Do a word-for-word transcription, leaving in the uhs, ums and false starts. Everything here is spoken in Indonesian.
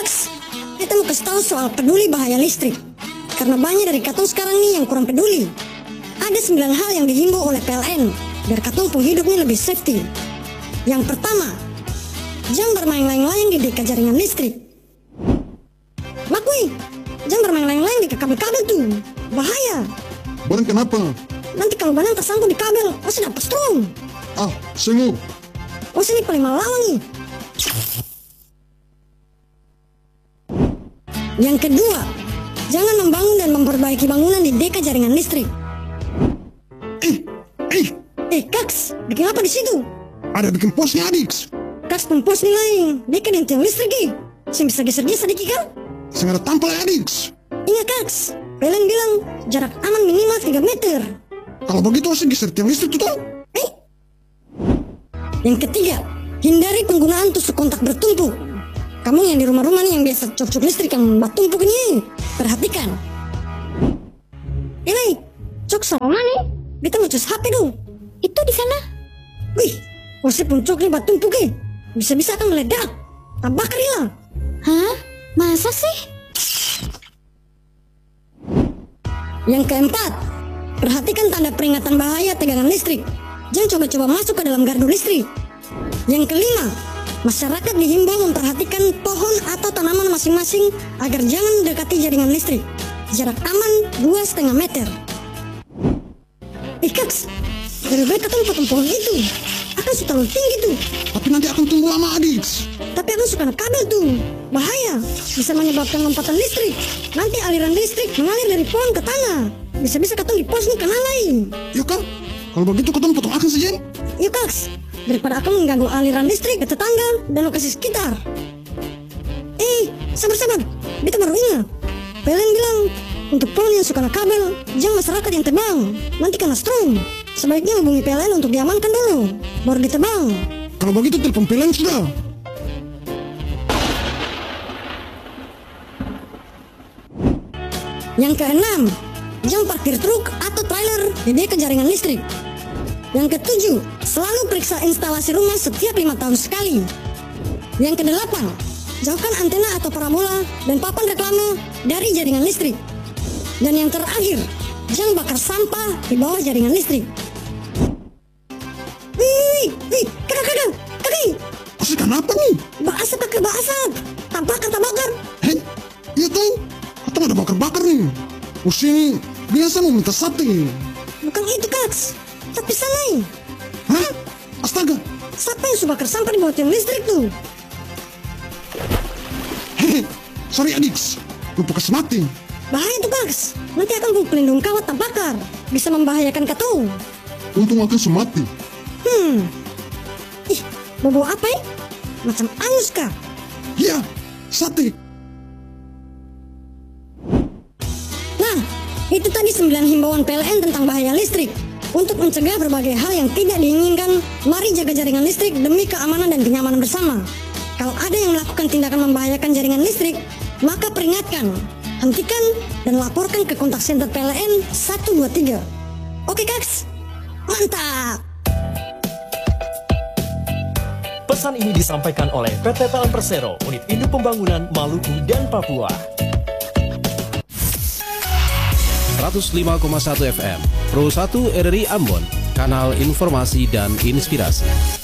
Kaks, kita mau kasih tahu soal peduli bahaya listrik. Karena banyak dari katong sekarang nih yang kurang peduli. Ada sembilan hal yang dihimbau oleh P L N biar katong pun hidupnya lebih safety. Yang pertama, jangan bermain layang-layang di dekat jaringan listrik. Makui, jangan bermain layang-layang di kabel-kabel tuh, bahaya. Barang kenapa? Nanti kalau barang tersangkut di kabel, pasti dapat strom. Ah, senguk. Oh sini paling malawan nih. Yang kedua, jangan membangun dan memperbaiki bangunan di dekat jaringan listrik. Eh, eh, Eh Kaks, bikin apa di situ? ada bikin posnya Adix. Kaks pempos nih lain, dekat yang tiang listrik nih. Saya bisa geser-geser dikit kan? Sengaja tampil Adix. Ingat Kaks, P L N bilang jarak aman minimal tiga meter. Kalau begitu harus geser tiang listrik tuh. Eh. Yang ketiga, hindari penggunaan tusuk kontak bertumpuk. Kamu yang di rumah-rumah nih yang biasa cok-cok listrik yang bertumpuk ini, perhatikan. Ini, cok sama nih, kita ngecus H P dong. Itu di sana. Wih, posisi puncuk nih bertumpuk nih. Bisa-bisa akan meledak. Tabakar hilang. Hah? Masa sih? Yang keempat, perhatikan tanda peringatan bahaya tegangan listrik. Jangan coba-coba masuk ke dalam gardu listrik. Yang kelima, masyarakat dihimbau memperhatikan pohon atau tanaman masing-masing agar jangan mendekati jaringan listrik. Jarak aman dua setengah meter. Eh Kaks, lebih baik kita potong pohon itu. Akan sudah terlalu tinggi tuh. Tapi nanti akan tumbuh lama Adix. Tapi akan suka kabel tuh. Bahaya, bisa menyebabkan lompatan listrik. Nanti aliran listrik mengalir dari pohon ke tanah. Bisa-bisa ketemu di pos nih kena lain. Yuk kan, kalau begitu ketemu potong akan saja. Yuk Kaks, daripada akan mengganggu aliran listrik ke tetangga dan lokasi sekitar. Eh, sabar-sabar, beta baru ingat. P L N bilang, untuk pohon yang suka kabel, jangan masyarakat yang tebang, nanti kena strom. Sebaiknya hubungi P L N untuk diamankan dulu, baru ditebang. Kalau begitu telepon P L N sudah. Yang keenam, jangan parkir truk atau trailer di dekat jaringan listrik. Yang ketujuh, selalu periksa instalasi rumah setiap lima tahun sekali. Yang kedelapan, jauhkan antena atau parabola dan papan reklame dari jaringan listrik. Dan yang terakhir, jangan bakar sampah di bawah jaringan listrik. Wih, wih, kakak, kakak, kaki. Asik kenapa nih? Basap kakak, basap. Tabakar, tabakar. Hei, iya tuh. Atau ada bakar-bakar nih. Pusing, biasa mau minta sate. Bukan itu Kaks, tapi salah. Hah? Astaga. Siapa yang suka bakar sampah di bawah tiang listrik tuh? Hehe, sorry Adix. Lupa kasih mati. Bahaya tuh Kaks, nanti akan pelindung kawat terbakar. Bisa membahayakan katong. Untung akan semati. Hmm, ih, bobo apa ya? Macam angus kah? Iya, sate. Nah, itu tadi sembilan himbauan P L N tentang bahaya listrik. Untuk mencegah berbagai hal yang tidak diinginkan, mari jaga jaringan listrik demi keamanan dan kenyamanan bersama. Kalau ada yang melakukan tindakan membahayakan jaringan listrik, maka peringatkan, hentikan, dan laporkan ke kontak center P L N satu dua tiga. Oke Kaks, mantap! Pesan ini disampaikan oleh P T P L N Persero, Unit Induk Pembangunan Maluku dan Papua. seratus lima koma satu F M, Pro satu R R I Ambon, kanal informasi dan inspirasi.